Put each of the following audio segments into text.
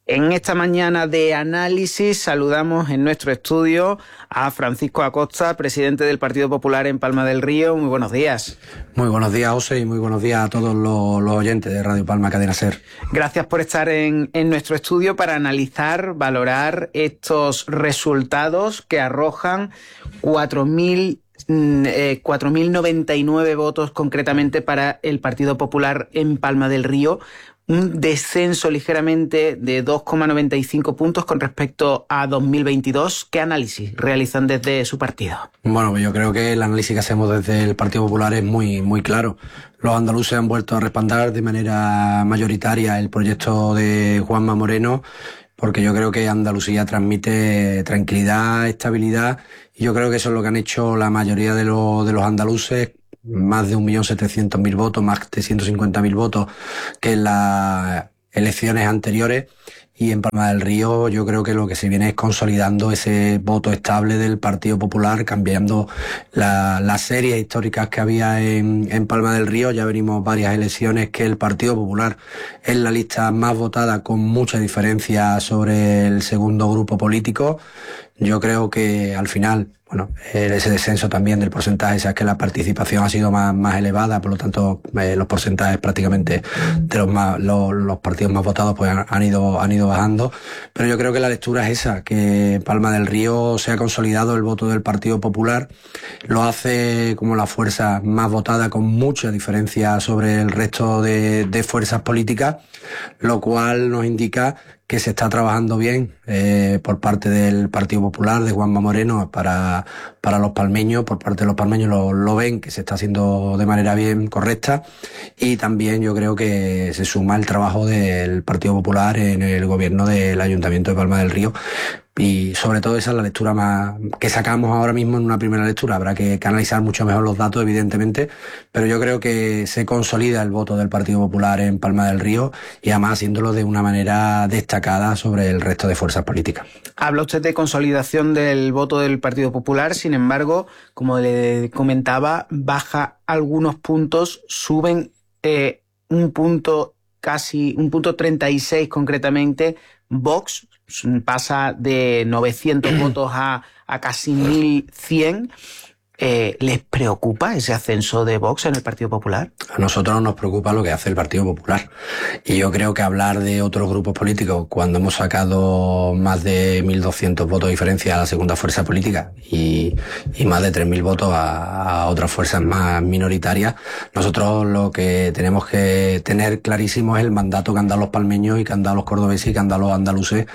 En esta mañana de análisis saludamos en nuestro estudio a Francisco Acosta, presidente del Partido Popular en Palma del Río. Muy buenos días. Muy buenos días, José, y muy buenos días a todos los oyentes de Radio Palma Cadena SER. Gracias por estar en nuestro estudio para analizar, valorar estos resultados que arrojan 4.099 votos concretamente para el Partido Popular en Palma del Río. Un descenso ligeramente de 2,95 puntos con respecto a 2022. ¿Qué análisis realizan desde su partido? Bueno, yo creo que el análisis que hacemos desde el Partido Popular es muy claro. Los andaluces han vuelto a respaldar de manera mayoritaria el proyecto de Juanma Moreno, porque yo creo que Andalucía transmite tranquilidad, estabilidad, y yo creo que eso es lo que han hecho la mayoría de los andaluces. Más de 1.700.000 votos, más de 150.000 votos que en las elecciones anteriores. Y en Palma del Río yo creo que lo que se viene es consolidando ese voto estable del Partido Popular, cambiando las series históricas que había en Palma del Río. Ya venimos varias elecciones que el Partido Popular es la lista más votada con mucha diferencia sobre el segundo grupo político. Yo creo que al final, ese descenso también del porcentaje, es que la participación ha sido más elevada, por lo tanto los porcentajes prácticamente de los partidos más votados pues han ido bajando, pero yo creo que la lectura es esa, que Palma del Río se ha consolidado el voto del Partido Popular, lo hace como la fuerza más votada con mucha diferencia sobre el resto de fuerzas políticas, lo cual nos indica que se está trabajando bien por parte del Partido Popular, de Juanma Moreno, para los palmeños. Por parte de los palmeños lo ven que se está haciendo de manera bien correcta, y también yo creo que se suma el trabajo del Partido Popular en el gobierno del Ayuntamiento de Palma del Río. Y sobre todo esa es la lectura más que sacamos ahora mismo en una primera lectura. Habrá que analizar mucho mejor los datos, evidentemente, pero yo creo que se consolida el voto del Partido Popular en Palma del Río, y además haciéndolo de una manera destacada sobre el resto de fuerzas políticas. Habla usted de consolidación del voto del Partido Popular, sin embargo, como le comentaba, baja algunos puntos, suben un punto 36 concretamente. Vox pasa de 900 votos a casi 1.100. ¿Les preocupa ese ascenso de Vox en el Partido Popular? A nosotros nos preocupa lo que hace el Partido Popular. Y yo creo que hablar de otros grupos políticos cuando hemos sacado más de 1.200 votos de diferencia a la segunda fuerza política y más de 3.000 votos a otras fuerzas más minoritarias, nosotros lo que tenemos que tener clarísimo es el mandato que han dado los palmeños y que han dado los cordobeses y que han dado los andaluces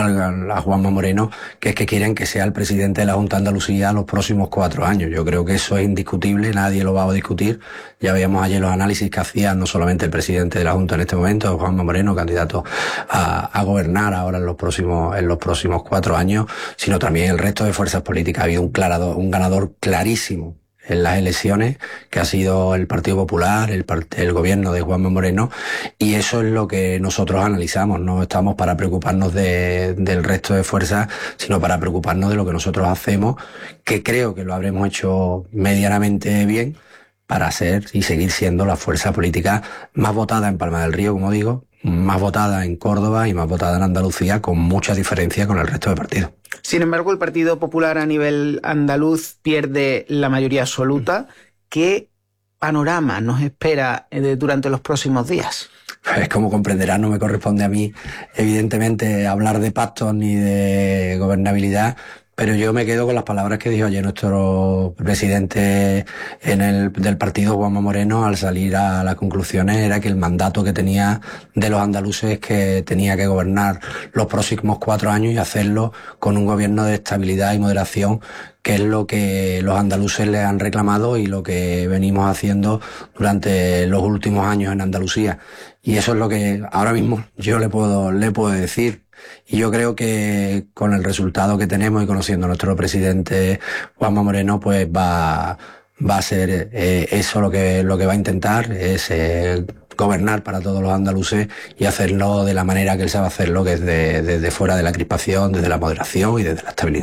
a Juanma Moreno, que es que quieren que sea el presidente de la Junta de Andalucía los próximos 4 años. Yo creo que eso es indiscutible, nadie lo va a discutir. Ya veíamos ayer los análisis que hacía no solamente el presidente de la Junta en este momento, Juanma Moreno, candidato a gobernar ahora en los próximos 4 años, sino también el resto de fuerzas políticas. Ha habido un ganador clarísimo en las elecciones, que ha sido el Partido Popular, el gobierno de Juanma Moreno, y eso es lo que nosotros analizamos. No estamos para preocuparnos del resto de fuerzas, sino para preocuparnos de lo que nosotros hacemos, que creo que lo habremos hecho medianamente bien para ser y seguir siendo la fuerza política más votada en Palma del Río, como digo, más votada en Córdoba y más votada en Andalucía, con mucha diferencia con el resto de partidos. Sin embargo, el Partido Popular a nivel andaluz pierde la mayoría absoluta. ¿Qué panorama nos espera durante los próximos días? Pues como comprenderás, no me corresponde a mí, evidentemente, hablar de pactos ni de gobernabilidad, pero yo me quedo con las palabras que dijo ayer nuestro presidente del partido, Juanma Moreno, al salir a las conclusiones, era que el mandato que tenía de los andaluces es que tenía que gobernar los próximos 4 años y hacerlo con un gobierno de estabilidad y moderación, que es lo que los andaluces le han reclamado y lo que venimos haciendo durante los últimos años en Andalucía. Y eso es lo que ahora mismo yo le puedo decir. Y yo creo que con el resultado que tenemos y conociendo a nuestro presidente Juanma Moreno, pues va a ser eso lo que va a intentar, es gobernar para todos los andaluces y hacerlo de la manera que él sabe hacerlo, que es desde fuera de la crispación, desde la moderación y desde la estabilidad.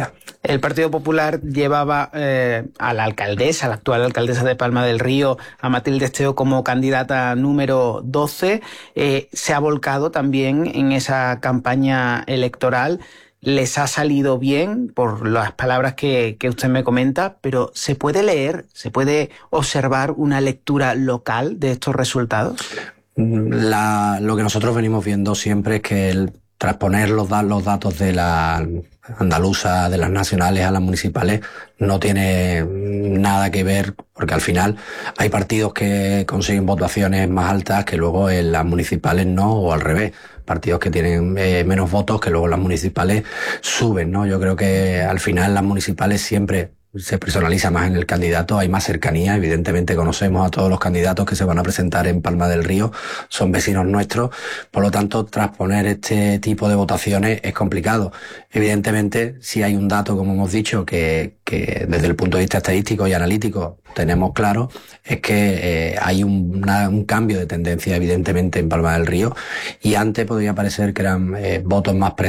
El Partido Popular llevaba a la alcaldesa, la actual alcaldesa de Palma del Río, a Matilde Esteo, como candidata número 12. Se ha volcado también en esa campaña electoral. Les ha salido bien, por las palabras que usted me comenta, pero ¿se puede leer, se puede observar una lectura local de estos resultados? Lo que nosotros venimos viendo siempre es que transponer los datos de la andaluza, de las nacionales a las municipales, no tiene nada que ver, porque al final hay partidos que consiguen votaciones más altas que luego en las municipales no, o al revés. Partidos que tienen menos votos que luego las municipales suben, ¿no? Yo creo que al final las municipales siempre se personaliza más en el candidato, hay más cercanía, evidentemente conocemos a todos los candidatos que se van a presentar en Palma del Río, son vecinos nuestros, por lo tanto, transponer este tipo de votaciones es complicado. Evidentemente, si hay un dato, como hemos dicho, que desde el punto de vista estadístico y analítico tenemos claro, es que hay un cambio de tendencia, evidentemente, en Palma del Río, y antes podría parecer que eran votos más